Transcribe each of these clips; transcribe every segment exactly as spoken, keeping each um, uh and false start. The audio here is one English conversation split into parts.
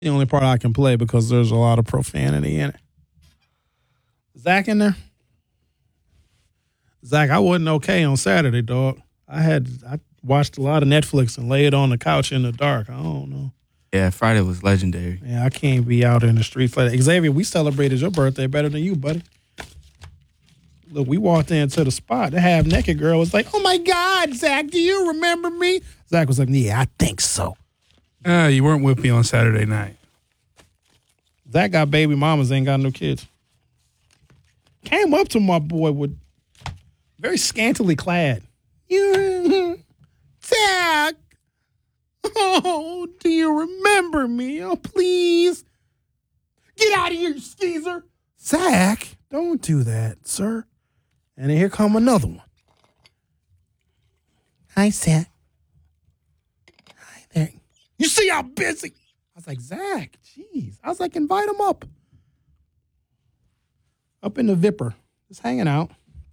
The only part I can play because there's a lot of profanity in it. Zach in there? Zach, I wasn't okay on Saturday, dog. I had I watched a lot of Netflix and laid on the couch in the dark. I don't know. Yeah, Friday was legendary. Yeah, I can't be out in the streets like that. Xavier, we celebrated your birthday better than you, buddy. Look, we walked into the spot. The half-naked girl was like, oh, my God, Zach, do you remember me? Zach was like, yeah, I think so. Uh, you weren't with me on Saturday night. Zach got baby mamas, ain't got no kids. Came up to my boy with very scantily clad. You, Zach, oh, do you remember me? Oh, please. Get out of here, you skeezer. Zach, don't do that, sir. And then here come another one. Hi, Zach. Hi there. You see how busy? I was like, Zach, jeez. I was like, invite him up. Up in the Vipper. Just hanging out.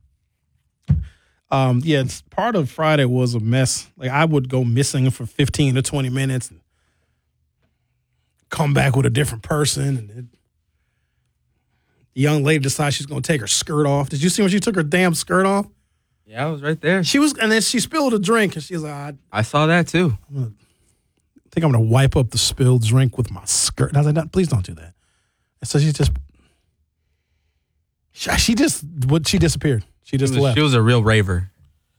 Um, yeah, it's, part of Friday was a mess. Like, I would go missing for fifteen to twenty minutes and come back with a different person. And it, the young lady decides she's going to take her skirt off. Did you see when she took her damn skirt off? Yeah, I was right there. She was, and then she spilled a drink, and she's like, I, I saw that too. I'm gonna, I think I'm going to wipe up the spilled drink with my skirt. And I was like, no, please don't do that. And so she just, she, she just, what? She disappeared. She just she was, left. She was a real raver.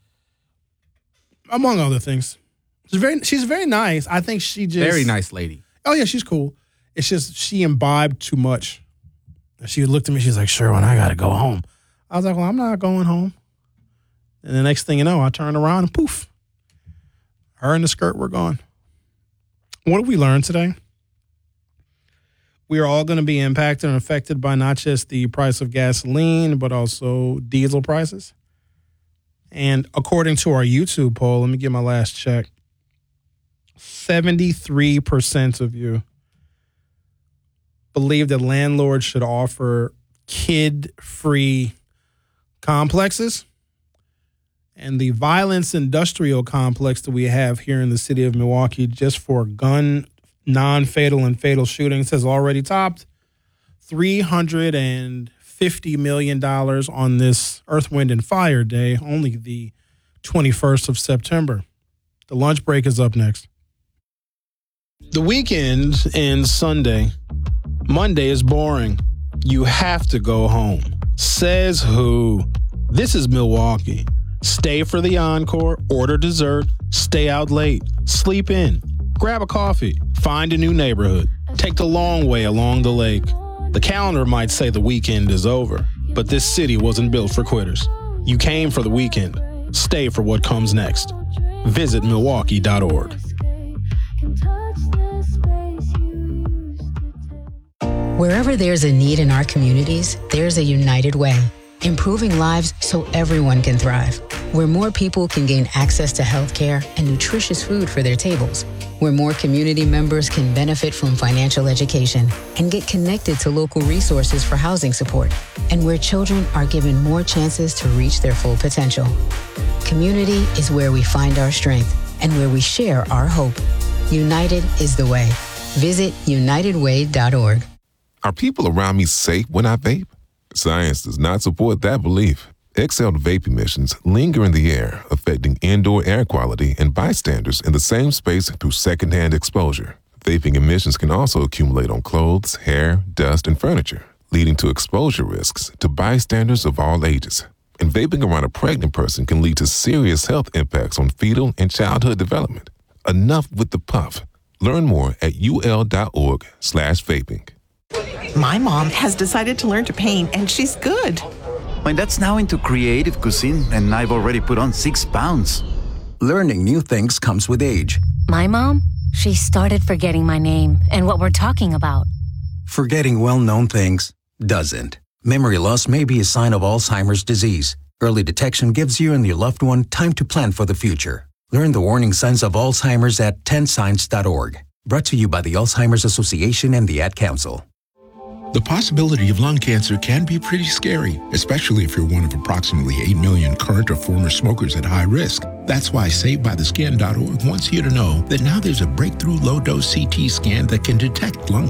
Among other things. She's very, she's very nice. I think she just. Very nice lady. Oh, yeah, she's cool. It's just she imbibed too much. She looked at me. She's like, Sherwin, I got to go home. I was like, well, I'm not going home. And the next thing you know, I turned around and poof. Her and the skirt were gone. What did we learn today? We are all going to be impacted and affected by not just the price of gasoline, but also diesel prices. And according to our YouTube poll, let me get my last check, seventy-three percent of you believe that landlords should offer kid-free complexes. And the violence industrial complex that we have here in the city of Milwaukee just for gun, non-fatal and fatal shootings has already topped three hundred fifty million dollars on this Earth, Wind, and Fire Day, only the twenty-first of September. The lunch break is up next. The weekend ends Sunday. Monday is boring. You have to go home. Says who? This is Milwaukee. Stay for the encore, order dessert, stay out late, sleep in, grab a coffee, find a new neighborhood, take the long way along the lake. The calendar might say the weekend is over, but this city wasn't built for quitters. You came for the weekend. Stay for what comes next. Visit Milwaukee dot org. Wherever there's a need in our communities, there's a United Way, improving lives so everyone can thrive. Where more people can gain access to healthcare and nutritious food for their tables. Where more community members can benefit from financial education and get connected to local resources for housing support. And where children are given more chances to reach their full potential. Community is where we find our strength and where we share our hope. United is the way. Visit united way dot org. Are people around me safe when I vape? Science does not support that belief. Exhaled vape emissions linger in the air, affecting indoor air quality and bystanders in the same space through secondhand exposure. Vaping emissions can also accumulate on clothes, hair, dust, and furniture, leading to exposure risks to bystanders of all ages. And vaping around a pregnant person can lead to serious health impacts on fetal and childhood development. Enough with the puff. Learn more at ul.org slash vaping. My mom has decided to learn to paint, and she's good. My dad's now into creative cuisine, and I've already put on six pounds. Learning new things comes with age. My mom, she started forgetting my name and what we're talking about. Forgetting well-known things doesn't. Memory loss may be a sign of Alzheimer's disease. Early detection gives you and your loved one time to plan for the future. Learn the warning signs of Alzheimer's at ten signs dot org. Brought to you by the Alzheimer's Association and the Ad Council. The possibility of lung cancer can be pretty scary, especially if you're one of approximately eight million current or former smokers at high risk. That's why saved by the skin dot org wants you to know that now there's a breakthrough low-dose C T scan that can detect lung